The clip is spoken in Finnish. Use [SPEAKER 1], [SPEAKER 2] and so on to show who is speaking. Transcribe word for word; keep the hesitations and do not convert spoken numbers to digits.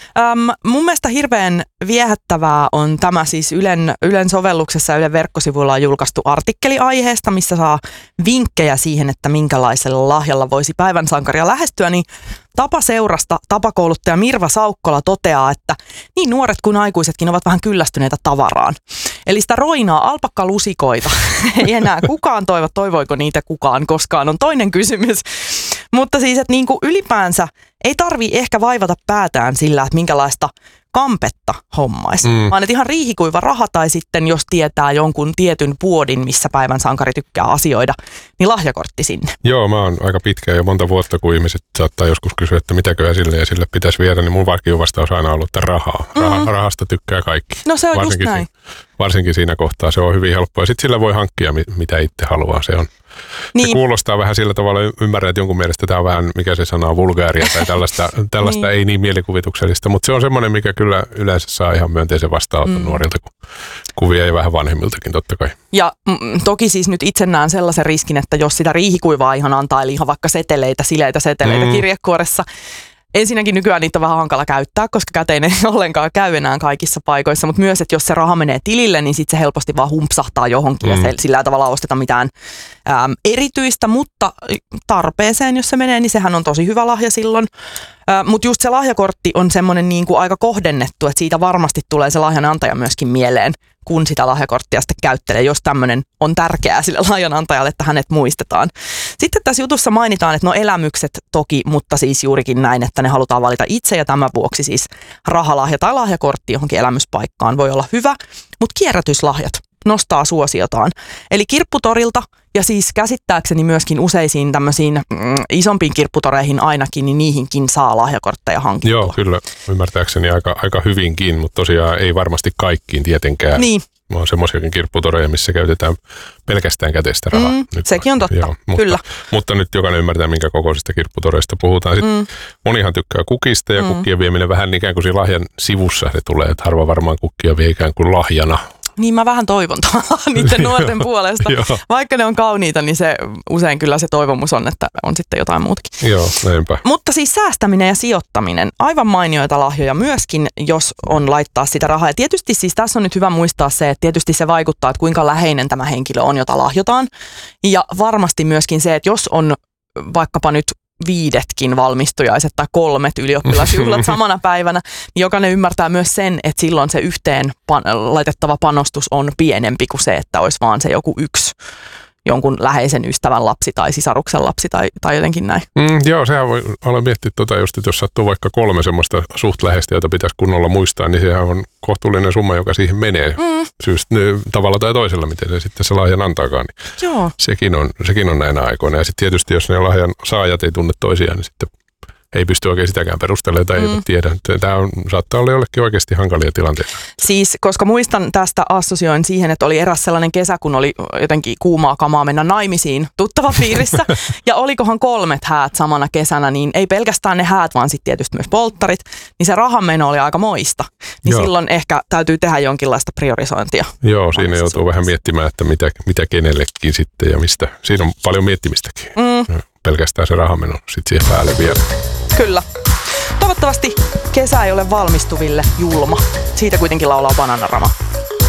[SPEAKER 1] Öm, mun mielestä hirveän viehättävää on tämä siis Ylen, Ylen sovelluksessa ja Ylen verkkosivuilla on julkaistu artikkeli aiheesta, missä saa vinkkejä siihen, että minkälaisella lahjalla voisi päivän sankaria lähestyä, niin Tapa-seurasta tapakouluttaja Mirva Saukkola toteaa, että niin nuoret kuin aikuisetkin ovat vähän kyllästyneitä tavaraan. Eli sitä roinaa alpakkalusikoita ei enää kukaan toivo, toivoiko niitä kukaan koskaan, on toinen kysymys. Mutta siis, että niin kuin ylipäänsä ei tarvitse ehkä vaivata päätään sillä, että minkälaista kampetta hommaisi, mm. vaan että ihan riihikuiva raha tai sitten jos tietää jonkun tietyn puodin, missä päivän sankari tykkää asioida, niin lahjakortti sinne.
[SPEAKER 2] Joo, mä oon aika pitkään jo monta vuotta, kun ihmiset saattaa joskus kysyä, että mitäköhän sille ja sille pitäisi viedä, niin mun vastaus on aina ollut, että rahaa. Rah- mm. Rahasta tykkää kaikki.
[SPEAKER 1] No se on
[SPEAKER 2] varsinkin
[SPEAKER 1] just näin.
[SPEAKER 2] Si- varsinkin siinä kohtaa se on hyvin helppoa. Sitten sillä voi hankkia, mitä itse haluaa. Se on. Niin. Se kuulostaa vähän sillä tavalla, ymmärrän, että jonkun mielestä tämä on vähän, mikä se sana, vulgaaria tai tällaista, tällaista niin. ei niin mielikuvituksellista, mutta se on semmoinen, mikä kyllä yleensä saa ihan myönteisen vastaanoton mm. nuorilta kuvia ja vähän vanhemmiltakin totta kai.
[SPEAKER 1] Ja mm, toki siis nyt itse näen sellaisen riskin, että jos sitä riihikuivaa ihan antaa, eli ihan vaikka seteleitä, sileitä seteleitä mm. kirjekuoressa, ensinnäkin nykyään niitä on vähän hankala käyttää, koska käteen ei ollenkaan käy enää kaikissa paikoissa, mutta myös, että jos se raha menee tilille, niin sitten se helposti vaan humpsahtaa johonkin mm. ja se, sillä tavalla osteta mitään äm, erityistä, mutta tarpeeseen, jos se menee, niin sehän on tosi hyvä lahja silloin. Äh, mutta just se lahjakortti on semmoinen niin kuin aika kohdennettu, että siitä varmasti tulee se lahjanantaja myöskin mieleen, kun sitä lahjakorttia sitten käyttelee, jos tämmöinen on tärkeää sille lahjanantajalle, että hänet muistetaan. Sitten tässä jutussa mainitaan, että no elämykset toki, mutta siis juurikin näin, että ne halutaan valita itse ja tämän vuoksi siis rahalahja tai lahjakortti johonkin elämyspaikkaan voi olla hyvä, mutta kierrätyslahjat nostaa suosiotaan. Eli kirpputorilta ja siis käsittääkseni myöskin useisiin tämmöisiin mm, isompiin kirpputoreihin ainakin, niin niihinkin saa lahjakortteja hankittua.
[SPEAKER 2] Joo, kyllä ymmärtääkseni aika, aika hyvinkin, mutta tosiaan ei varmasti kaikkiin tietenkään.
[SPEAKER 1] Niin.
[SPEAKER 2] On semmoisiakin kirpputoreja, missä käytetään pelkästään käteistä rahaa.
[SPEAKER 1] Mm,
[SPEAKER 2] nyt,
[SPEAKER 1] sekin on totta,
[SPEAKER 2] joo, mutta,
[SPEAKER 1] kyllä.
[SPEAKER 2] Mutta nyt jokainen ymmärtää, minkä kokoisista kirpputoreista puhutaan. Sitten mm. monihan tykkää kukista ja mm. kukkien vieminen vähän ikään kuin siinä lahjan sivussa se tulee, että harva varmaan kukkia vie ikään kuin lahjana.
[SPEAKER 1] Niin mä vähän toivon niiden nuorten puolesta. Vaikka ne on kauniita, niin se usein kyllä se toivomus on, että on sitten jotain muutakin.
[SPEAKER 2] Joo, näinpä.
[SPEAKER 1] Mutta siis säästäminen ja sijoittaminen, aivan mainioita lahjoja myöskin, jos on laittaa sitä rahaa. Ja tietysti siis tässä on nyt hyvä muistaa se, että tietysti se vaikuttaa, että kuinka läheinen tämä henkilö on, jota lahjotaan. Ja varmasti myöskin se, että jos on vaikkapa nyt viidetkin valmistujaiset tai kolmet ylioppilasjuhlat samana päivänä, niin jokainen ymmärtää myös sen, että silloin se yhteen pan- laitettava panostus on pienempi kuin se, että olisi vaan se joku yksi jonkun läheisen ystävän lapsi tai sisaruksen lapsi tai, tai jotenkin näin.
[SPEAKER 2] Mm, joo, sehän voi olla miettiä tuota just, että jos sattuu vaikka kolme semmoista suht läheistä, jota pitäisi kunnolla muistaa, niin sehän on kohtuullinen summa, joka siihen menee. Mm. Syystä tavalla tai toisella, miten se sitten se lahjan antaakaan. Niin
[SPEAKER 1] joo.
[SPEAKER 2] Sekin on, sekin on näinä aikoina. Ja sitten tietysti, jos ne lahjan saajat ei tunne toisiaan, niin sitten ei pysty oikein sitäkään perustelemaan tai mm. eivät tiedä. Tämä on, saattaa olla jollekin oikeasti hankalia tilanteita.
[SPEAKER 1] Siis, koska muistan tästä assosioin siihen, että oli eräs sellainen kesä, kun oli jotenkin kuumaa kamaa mennä naimisiin tuttava piirissä. Ja olikohan kolmet häät samana kesänä, niin ei pelkästään ne häät, vaan sitten tietysti myös polttarit. Niin se rahanmeno oli aika moista. Niin Joo. silloin ehkä täytyy tehdä jonkinlaista priorisointia.
[SPEAKER 2] Joo, siinä joutuu suhteessa. vähän miettimään, että mitä, mitä kenellekin sitten ja mistä. Siinä on paljon miettimistäkin. Mm. Pelkästään se rahameno sitten siihen päälle vielä.
[SPEAKER 1] Kyllä. Toivottavasti kesä ei ole valmistuville julma. Siitä kuitenkin laulaa Bananarama.